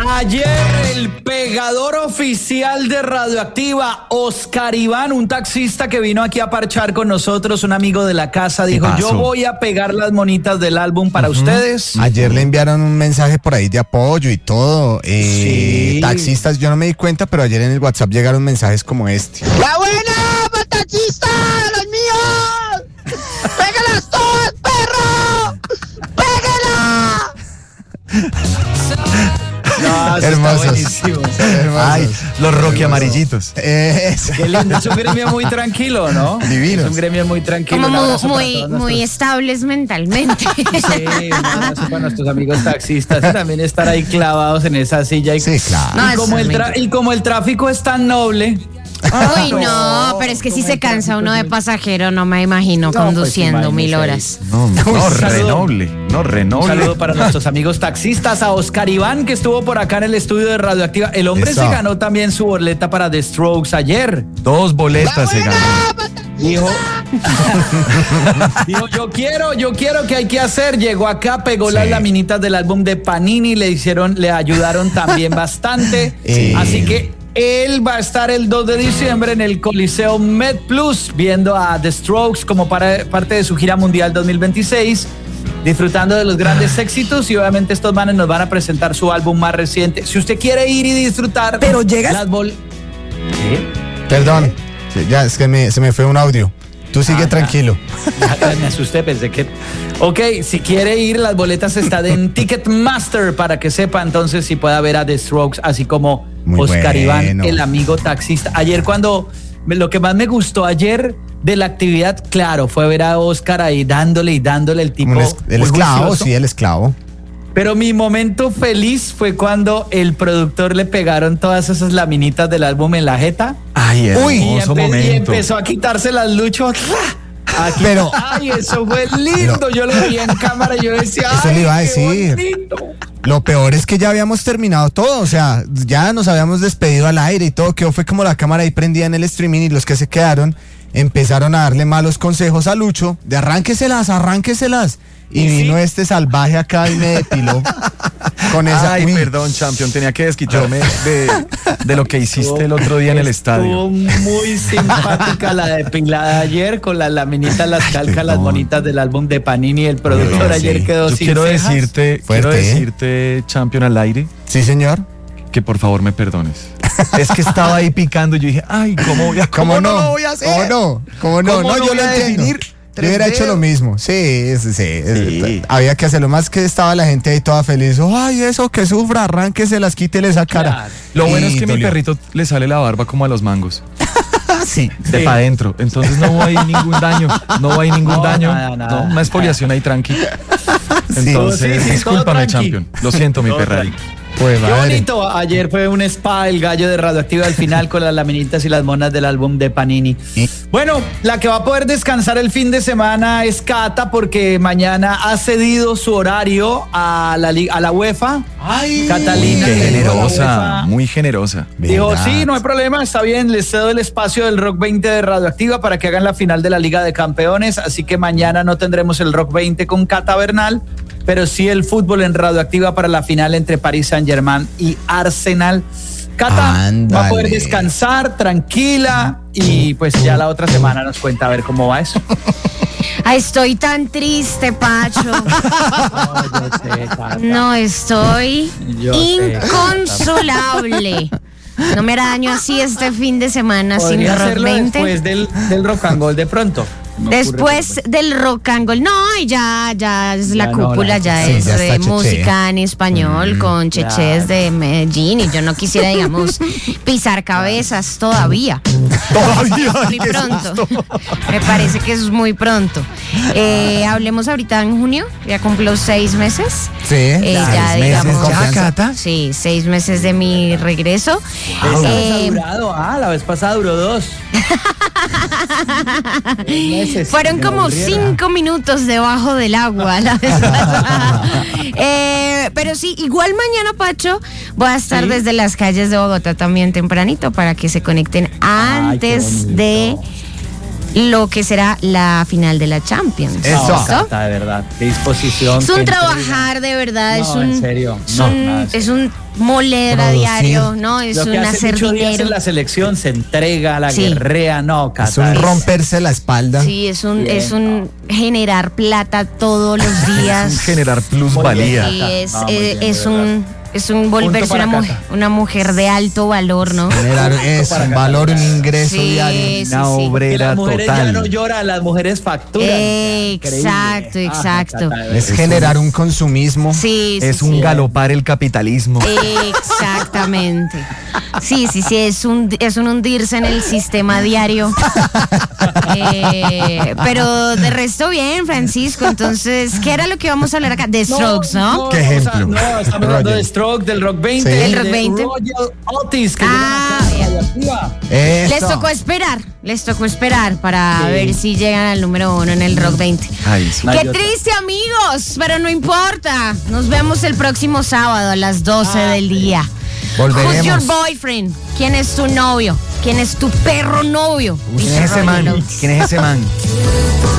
Ayer el pegador oficial de Radioactiva, Oscar Iván, un taxista que vino aquí a parchar con nosotros, un amigo de la casa, dijo: yo voy a pegar las monitas del álbum para ustedes. Ayer le enviaron un mensaje por ahí de apoyo y todo. Sí. Taxistas, yo no me di cuenta, pero ayer en el WhatsApp llegaron mensajes como este. ¡La buena, taxista! ¡Los míos! ¡Pégalas todas, perro! ¡Pégala! No, hermosos. Ay, los Rocky amarillitos. Qué lindo, es un gremio muy tranquilo, ¿no? Divinos. Es un gremio muy tranquilo. Como muy estables mentalmente. Sí, un abrazo para nuestros amigos taxistas y también estar ahí clavados en esa silla. Sí, claro. Y como el tráfico es tan noble. Uy, no, pero es que si se cansa uno de pasajero, no me imagino conduciendo 1000 horas. No, renoble. Un saludo para nuestros amigos taxistas, a Oscar Iván, que estuvo por acá en el estudio de Radioactiva. El hombre se ganó también su boleta para The Strokes ayer. 2 boletas se ganó. Dijo, yo quiero, ¿qué hay que hacer? Llegó acá, pegó las laminitas del álbum de Panini, le ayudaron también bastante. Así que él va a estar el 2 de diciembre en el Coliseo MedPlus viendo a The Strokes como parte de su gira mundial 2026, disfrutando de los grandes éxitos, y obviamente estos manes nos van a presentar su álbum más reciente. Si usted quiere ir y disfrutar, pero llegas. Perdón, ya es que se me fue un audio. Tú sigue tranquilo. Me asusté, pensé que... Ok, si quiere ir, las boletas están en Ticketmaster, para que sepa entonces si pueda ver a The Strokes, así como muy Oscar Iván, el amigo taxista. Ayer lo que más me gustó ayer de la actividad, claro, fue ver a Oscar ahí dándole el tipo... El esclavo, juicioso. Sí, el esclavo. Pero mi momento feliz fue cuando el productor le pegaron todas esas laminitas del álbum en la jeta. Ay, hermoso momento. Y empezó a quitarse las luchos. Pero, ay, eso fue lindo. Yo lo vi en cámara y yo decía, eso le iba a decir. Bonito. Lo peor es que ya habíamos terminado todo, o sea, ya nos habíamos despedido al aire y todo, quedó fue como la cámara ahí prendida en el streaming, y los que se quedaron empezaron a darle malos consejos a Lucho de arránqueselas. Y vino este salvaje acá y me depiló con esa... Ay, perdón, Champion, tenía que desquitarme de lo que hiciste el otro día en el estadio. Estuvo muy simpática la depilada ayer, con las laminitas, las calcas, las bonitas del álbum de Panini. El productor ayer quedó sin cejas. Quiero decirte, Champion, al aire. Sí, señor. Que por favor me perdones. Es que estaba ahí picando y yo dije, ay, ¿cómo no lo voy a hacer? ¿Cómo no? No, yo lo entiendo. Yo hubiera hecho lo mismo, sí. Había que hacerlo, más que estaba la gente ahí toda feliz. Ay, eso que sufra, arránqueselas, quítele esa cara. Claro. Lo bueno es que mi perrito le sale la barba como a los mangos. Sí. De para adentro. Entonces no hay ningún daño. Nada. No, una exfoliación ahí tranqui. Entonces, discúlpame, Champion. Lo siento, mi Ferrari. Pues qué bonito. Ayer fue un spa, el gallo de Radioactiva al final con las laminitas y las monas del álbum de Panini. Bueno, la que va a poder descansar el fin de semana es Cata, porque mañana ha cedido su horario a la UEFA. Ay, Catalina, muy generosa. Dijo, sí, no hay problema, está bien, les cedo el espacio del Rock 20 de Radioactiva para que hagan la final de la Liga de Campeones, así que mañana no tendremos el Rock 20 con Cata Bernal, pero sí el fútbol en Radioactiva para la final entre Paris Saint-Germain y Arsenal. Cata va a poder descansar tranquila y pues ya la otra semana nos cuenta a ver cómo va eso. Ay, estoy tan triste, Pacho. No, estoy inconsolable. No me hará daño así este fin de semana sin Rock 20. Después del Rock and Roll de pronto. Después del Rock and Roll, no, y ya es la cúpula, ya es de música en español con Chechés de Medellín, y yo no quisiera, digamos, pisar cabezas todavía. Muy pronto. Me parece que es muy pronto. Hablemos ahorita en junio, ya cumplo 6 meses. Sí, ya digamos. ¿Ya, Cata? Sí, 6 meses de mi regreso. La vez pasada duró 2. Fueron como 5 minutos debajo del agua la vez pasada. Pero sí, igual mañana, Pacho, voy a estar desde las calles de Bogotá también tempranito para que se conecten antes de lo que será la final de la Champions. Eso. No, Cata, de verdad, qué disposición. Es qué un entrega. trabajar de verdad, No, en serio, es un moler a Producir. diario, ¿no? Es Lo que un hace hacer Lucho Díaz dinero. en la selección se entrega, la Sí. guerrea, no, Cata. Es un romperse la espalda. Sí, es un Bien, generar plata todos los días. Generar plusvalía. Sí, No, muy bien, de es un volverse para Cata. una mujer de alto valor, ¿no? Generar eso, un valor, un ingreso Sí, diario. sí, Una sí. Que obrera las mujeres ya no total. lloran, las mujeres facturan. Exacto, Increíble. exacto. Cata, de verdad. Es generar un consumismo. Sí, sí, Es un sí. galopar el capitalismo. Exactamente. Sí, es un hundirse en el sistema diario. Pero de resto bien, Francisco. Entonces, ¿qué era lo que íbamos a hablar acá? De Strokes, ¿no? ¿Qué ejemplo? No, estamos hablando Roger. de Stroke, del Rock 20. Sí. Del y Rock de 20. Royal Otis, que Ah, llegan acá a Radioactiva. Eso. Les tocó esperar para Sí. ver si llegan al número 1 en el Rock 20. Ay, sí. Ay, Qué yo- triste, amigos, pero no importa. Nos vemos el próximo sábado a las 12 del día. Volveremos. Who's your boyfriend? ¿Quién es tu novio? ¿Quién es tu perro novio? ¿Quién es ese man? ¿Quién es ese man?